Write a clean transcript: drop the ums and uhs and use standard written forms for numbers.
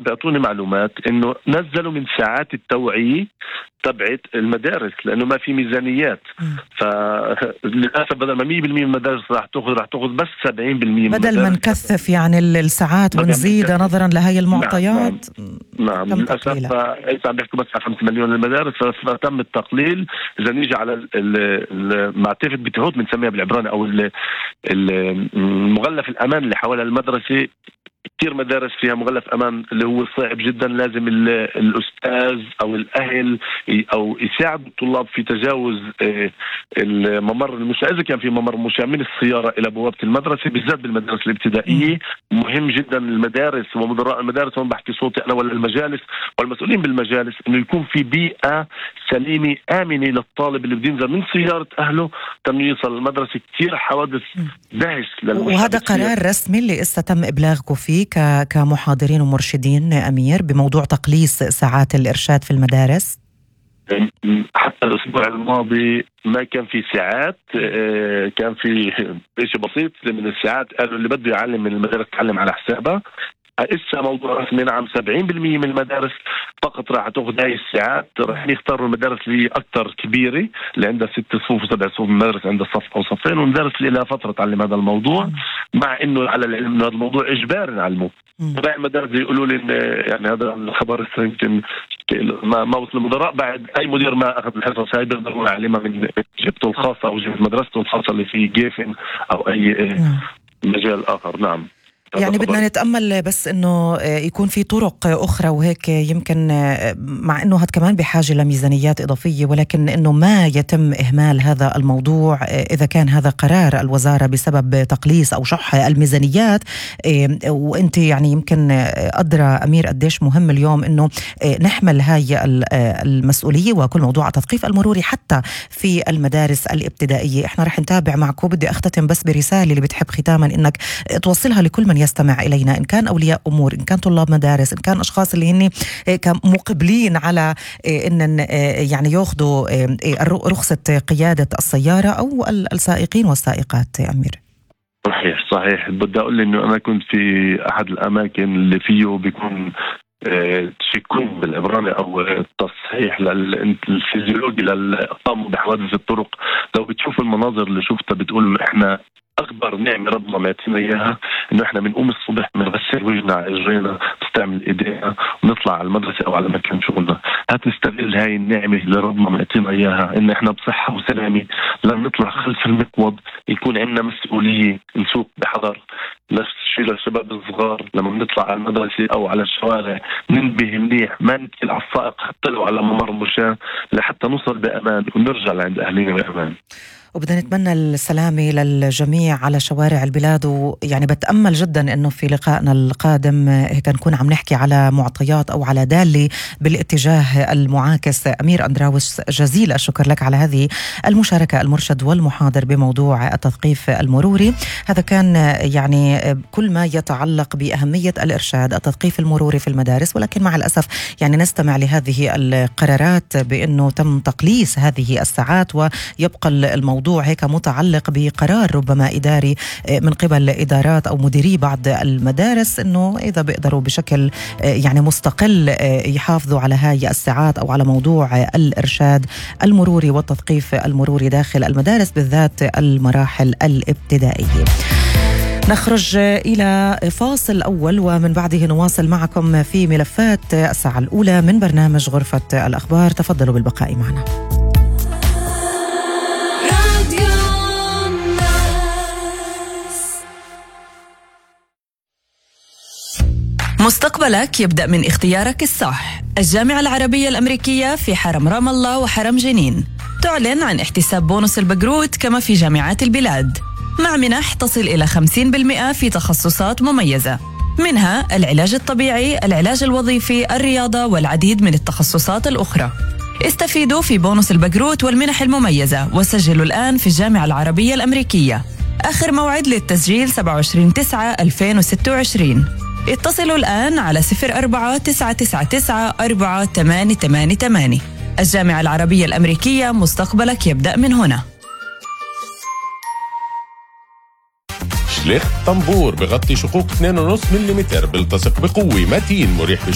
بيعطوني معلومات إنه نزلوا من ساعات التوعية تبعت المدارس لأنه ما في ميزانيات. فللأسف بدل ما 100% من المدارس راح تأخذ بس 70% بدل ما نكثف يعني الساعات ونزيدها نظرا لهي المعطيات. نعم للأسف. فإذا عم بيحكوا بس على 5 مليون للمدارس فتم التقليل. إذا نيجي على معتفة بتهوت بنسميها بالعبراني أو المغلف الأمان اللي حول المدرسة، كثير مدارس فيها مغلف أمان اللي هو صعب جدا. لازم الأستاذ أو الأهل أو يساعد الطلاب في تجاوز الممر المشاة إذا كان في ممر مشاة من السيارة إلى بوابة المدرسة، بالذات بالمدارس الابتدائية. مهم جدا المدارس ومدراء المدارس، وأنا بحكي صوتي أنا ولا المجالس والمسؤولين بالمجالس، إنه يكون في بيئة سليمة آمنة للطالب اللي بده ينزل من سيارة أهله تم يوصل المدرسة. كثير حوادث دهش وهذا قرار رسمي اللي تم إبلاغكم فيه كمحاضرين ومرشدين أمير بموضوع تقليص ساعات الإرشاد في المدارس؟ حتى الأسبوع الماضي ما كان في ساعات، كان في شيء بسيط من الساعات. قالوا اللي بده يعلم من المدارس يتعلم على حسابها. إسا موضوع رسمي. نعم 70% من المدارس فقط راح تأخذ هاي الساعات. راح يختاروا المدارس اللي أكثر كبيرة اللي عندها 6 صفوف و7 صفوف، المدارس عندها صف أو صفين، والمدارس اللي لها فترة تعلم هذا الموضوع. مع إنه على العلم إنه هذا الموضوع إجباري نعلمه. باقي المدارس يقولوا لي إن يعني هذا الخبر يمكن ما وصل المدراء بعد. أي مدير ما أخذ الحصص هاي بيقدر يعلمها من جبته الخاصة أو جبت مدرسته الخاصة اللي في جيفن أو أي مجال آخر. نعم يعني بدنا نتأمل بس إنه يكون في طرق أخرى وهيك، يمكن مع إنه هذا كمان بحاجة لميزانيات إضافية، ولكن إنه ما يتم إهمال هذا الموضوع إذا كان هذا قرار الوزارة بسبب تقليص أو شح الميزانيات. وأنت يعني يمكن أدرى أمير قديش مهم اليوم إنه نحمل هاي المسؤولية وكل موضوع التثقيف المروري حتى في المدارس الابتدائية. إحنا رح نتابع معكم. بدي أختتم بس برسالة اللي بتحب ختاما إنك توصلها لكل من يستمع إلينا، إن كان أولياء أمور، إن كان طلاب مدارس، إن كان أشخاص اللي هن مقبلين على إن يعني يأخذوا رخصة قيادة السيارة أو السائقين والسائقات. أمير صحيح. بدي أقول إنه أنا كنت في أحد الأماكن اللي فيه بيكون تشيكون بالعبراني أو تصحيح للفيزيولوجي للقام بحوادث الطرق. لو بتشوف المناظر اللي شفتها بتقول إحنا أكبر نعمة ربنا معطينا إياها إنه إحنا بنقوم الصبح بنغسل وجهنا على إجرينا، نستعمل إيدينا ونطلع على المدرسة أو على مكان شغلنا. هتستغل هاي النعمة اللي ربنا معطينا إياها إن إحنا بصحة وسلامة. لما نطلع خلف المقود يكون عندنا مسؤولية، نسوق بحذر. نفس الشيء للشباب الصغار لما بنطلع على المدرسة أو على الشوارع ننبه منيح، ما نتكل على السائق حتى لو على ممر مشاة لحتى نوصل بأمان ونرجع لعند أهلنا بأمان. وبدنا نتمنى السلامة للجميع على شوارع البلاد. ويعني بتأمل جدا أنه في لقائنا القادم هيك نكون عم نحكي على معطيات أو على دالة بالاتجاه المعاكس. أمير أندراوس، جزيل الشكر لك على هذه المشاركة، المرشد والمحاضر بموضوع التثقيف المروري. هذا كان يعني كل ما يتعلق بأهمية الإرشاد التثقيف المروري في المدارس، ولكن مع الأسف يعني نستمع لهذه القرارات بأنه تم تقليص هذه الساعات، ويبقى الموضوع هيك متعلق بقرار ربما إداري من قبل إدارات أو مديري بعض المدارس إنه إذا بيقدروا بشكل يعني مستقل يحافظوا على هاي الساعات أو على موضوع الإرشاد المروري والتثقيف المروري داخل المدارس بالذات المراحل الابتدائية. نخرج إلى فاصل أول ومن بعده نواصل معكم في ملفات الساعة الأولى من برنامج غرفة الأخبار. تفضلوا بالبقاء معنا. مستقبلك يبدأ من اختيارك الصح. الجامعة العربية الأمريكية في حرم رام الله وحرم جنين تعلن عن احتساب بونص البقروت كما في جامعات البلاد، مع منح تصل إلى 50% في تخصصات مميزة، منها العلاج الطبيعي، العلاج الوظيفي، الرياضة والعديد من التخصصات الأخرى. استفيدوا في بونص البقروت والمنح المميزة وسجلوا الآن في الجامعة العربية الأمريكية. آخر موعد للتسجيل 27/9/2026. اتصلوا الآن على 04-999-4888. الجامعة العربية الأمريكية، مستقبلك يبدأ من هنا. شليخ طنبور بغطي شقوق 2.5 ملم، بيلتصق بقوة، متين، مريح